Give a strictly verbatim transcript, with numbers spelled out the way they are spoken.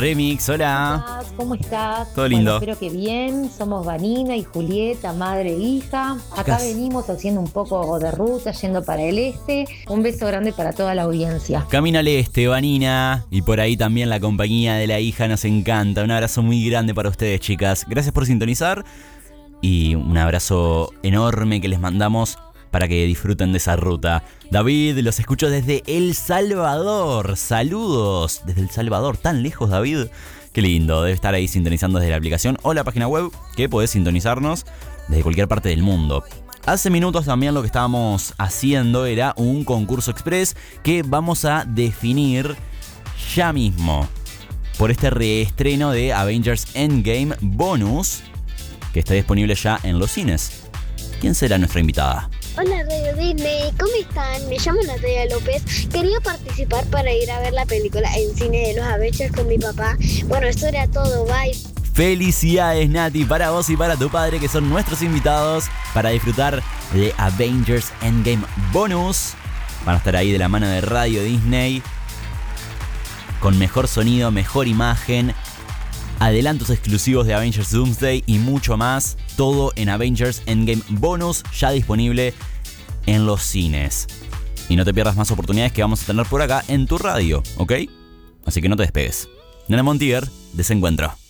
Remix, hola. ¿Cómo estás? ¿Cómo estás? Todo lindo. Bueno, espero que bien. Somos Vanina y Julieta, madre e hija. Acá Chicas. venimos haciendo un poco de ruta, yendo para el este. Un beso grande para toda la audiencia. Camino al este, Vanina. Y por ahí también la compañía de la hija nos encanta. Un abrazo muy grande para ustedes, chicas. Gracias por sintonizar. Y un abrazo enorme que les mandamos para que disfruten de esa ruta. David, los escucho desde El Salvador. Saludos desde El Salvador, tan lejos, David. Qué lindo, debe estar ahí sintonizando desde la aplicación o la página web, que podés sintonizarnos desde cualquier parte del mundo. Hace minutos también lo que estábamos haciendo era un concurso express que vamos a definir ya mismo por este reestreno de Avengers Endgame Bonus, que está disponible ya en los cines. ¿Quién será nuestra invitada? Hola Radio Disney, ¿cómo están? Me llamo Natalia López. Quería participar para ir a ver la película en cine de los Avengers con mi papá. Bueno, esto era todo, bye. Felicidades, Nati, para vos y para tu padre, que son nuestros invitados para disfrutar de Avengers Endgame Bonus. Van a estar ahí de la mano de Radio Disney, con mejor sonido, mejor imagen, adelantos exclusivos de Avengers Doomsday y mucho más. Todo en Avengers Endgame Bonus, ya disponible en los cines. Y no te pierdas más oportunidades que vamos a tener por acá en tu radio, ¿ok? Así que no te despegues. Nena Montier, Desencuentro.